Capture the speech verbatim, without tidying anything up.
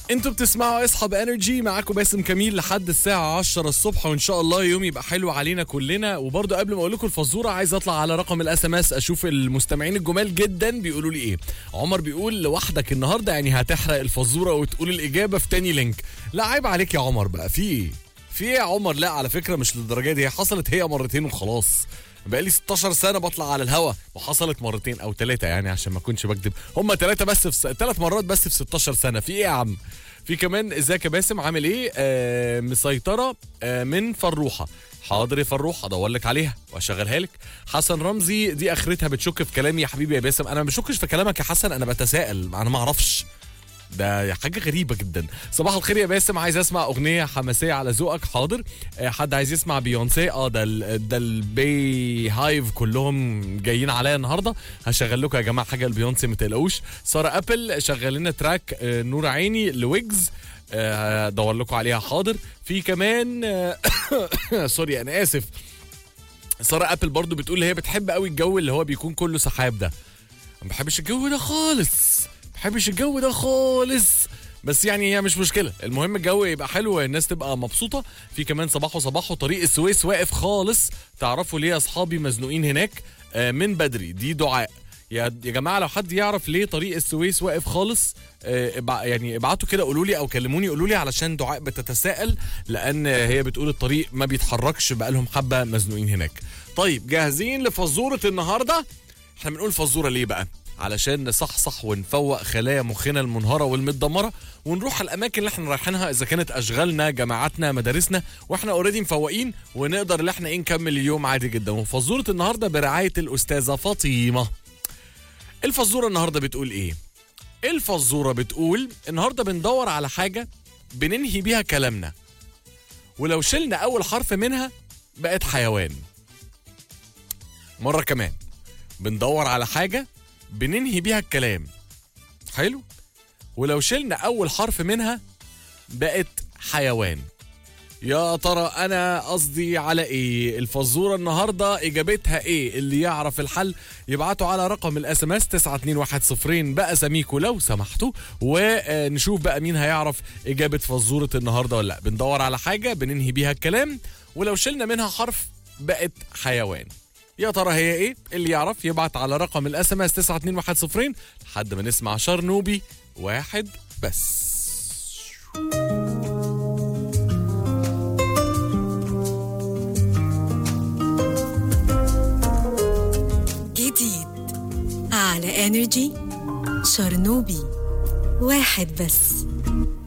انتوا بتسمعوا اصحاب انرجي، معاكم باسم كميل لحد الساعة عشرة الصبح، وان شاء الله يوم يبقى حلو علينا كلنا. وبرضه قبل ما اقول لكم الفزورة عايز اطلع على رقم الاس ام اس اشوف المستمعين الجمال جدا بيقولوا لي ايه. عمر بيقول لوحدك النهارده يعني هتحرق الفزورة وتقول الاجابة في تاني لينك. لا عيب عليك يا عمر بقى، في ايه في ايه يا عمر؟ لا على فكرة مش للدرجة دي، هي حصلت هي مرتين وخلاص. بقالي ستاشر سنة بطلع على الهوا وحصلت مرتين او ثلاثة، يعني عشان ما اكونش بكذب، هم ثلاثة بس في ثلاث مرات بس في ستاشر سنة. في ايه يا عم؟ في كمان ازيك يا باسم عامل ايه؟ آه مسيطرة آه من فروحة. حاضر يا فروح ادور لك عليها واشغلها لك. حسن رمزي دي اخرتها بتشك في كلامي يا حبيبي يا باسم. انا ما بشكش في كلامك يا حسن، انا بتساءل، انا ما اعرفش، ده حاجة غريبة جدا. صباح الخير يا باسم، عايز اسمع اغنية حماسية على ذوقك. حاضر. آه حد عايز يسمع بيونسي؟ اه ده ال ده البي هايف كلهم جايين عليا النهارده، هشغل لكم يا جماعة حاجة البيونسي ما تقلقوش. سارة ابل شغل لنا تراك آه نور عيني لويجز، ادور لكم عليها. حاضر. في كمان آه سوري انا اسف، سارة ابل برضو بتقول هي بتحب قوي الجو اللي هو بيكون كله سحاب ده. ما بحبش الجو ده خالص، بحبش الجو ده خالص، بس يعني هي مش مشكله، المهم الجو يبقى حلو والناس تبقى مبسوطه. في كمان صباحو صباحو طريق السويس واقف خالص، تعرفوا ليه يا اصحابي مزنوقين هناك؟ آه من بدري. دي دعاء يا يا جماعه، لو حد يعرف ليه طريق السويس واقف خالص آه يعني ابعتوا كده قولوا لي او كلموني قولوا لي، علشان دعاء بتتساءل، لان هي بتقول الطريق ما بيتحركش بقالهم حبه مزنوقين هناك. طيب جاهزين لفزوره النهارده؟ احنا بنقول فزوره ليه بقى؟ علشان نصحصح ونفوق خلايا مخنا المنهارة والمتدمرة، ونروح الأماكن اللي احنا رايحينها إذا كانت أشغالنا جامعاتنا مدارسنا وإحنا أوريدي مفوقين، ونقدر اللي احنا إيه نكمل اليوم عادي جدا. وفزورة النهاردة برعاية الأستاذة فاطمة. الفزورة النهاردة بتقول إيه؟ الفزورة بتقول النهاردة بندور على حاجة بننهي بيها كلامنا، ولو شلنا أول حرف منها بقت حيوان. مرة كمان، بندور على حاجة بننهي بيها الكلام، حلو، ولو شلنا اول حرف منها بقت حيوان. يا ترى انا قصدي على ايه؟ الفزوره النهارده اجابتها ايه؟ اللي يعرف الحل يبعتوا على رقم الاس ام اس تسعة اتنين واحد صفرين بقى سميكو لو سمحتوا، ونشوف بقى مين هيعرف اجابه فزوره النهارده ولا لا. بندور على حاجه بننهي بيها الكلام ولو شلنا منها حرف بقت حيوان. يا ترى هي ايه؟ اللي يعرف يبعت على رقم الاس ام اس تسعة اتنين واحد صفرين لحد ما نسمع شرنوبي واحد بس. جديد على انرجي، شرنوبي واحد بس.